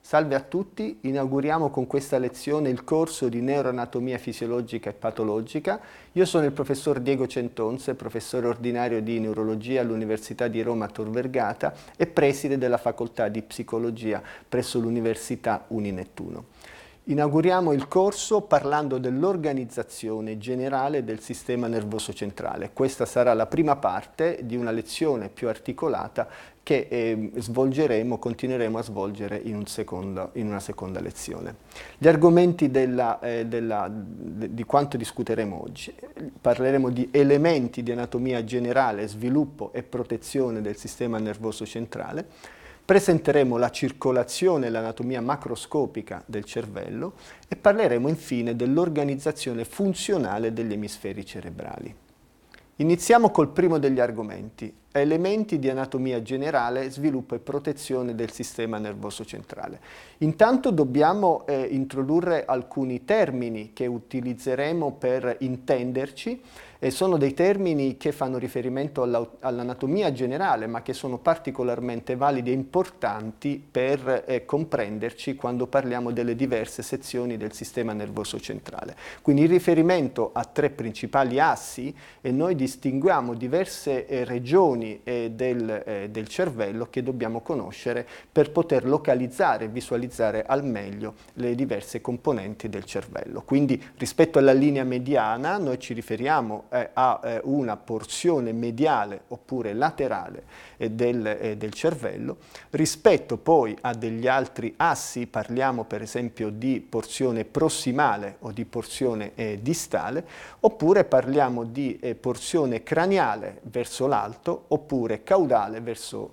Salve a tutti, inauguriamo con questa lezione il corso di neuroanatomia fisiologica e patologica. Io sono il professor Diego Centonze, professore ordinario di neurologia all'Università di Roma Tor Vergata e preside della facoltà di psicologia presso l'Università Uninettuno. Inauguriamo il corso parlando dell'organizzazione generale del sistema nervoso centrale. Questa sarà la prima parte di una lezione più articolata che continueremo a svolgere in una seconda lezione. Gli argomenti di quanto discuteremo oggi. Parleremo di elementi di anatomia generale, sviluppo e protezione del sistema nervoso centrale. Presenteremo la circolazione e l'anatomia macroscopica del cervello e parleremo infine dell'organizzazione funzionale degli emisferi cerebrali. Iniziamo col primo degli argomenti, elementi di anatomia generale, sviluppo e protezione del sistema nervoso centrale. Intanto dobbiamo introdurre alcuni termini che utilizzeremo per intenderci. Sono dei termini che fanno riferimento all'anatomia generale, ma che sono particolarmente validi e importanti per comprenderci quando parliamo delle diverse sezioni del sistema nervoso centrale. Quindi in riferimento a tre principali assi, noi distinguiamo diverse regioni del cervello che dobbiamo conoscere per poter localizzare e visualizzare al meglio le diverse componenti del cervello. Quindi rispetto alla linea mediana noi ci riferiamo a una porzione mediale oppure laterale del cervello. Rispetto poi a degli altri assi parliamo per esempio di porzione prossimale o di porzione distale, oppure parliamo di porzione craniale verso l'alto oppure caudale verso